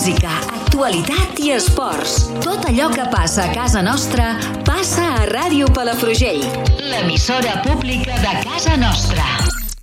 música, actualitat i esports. Tot allò que passa a casa nostra passa a Ràdio Palafrugell, l'emissora pública de casa nostra.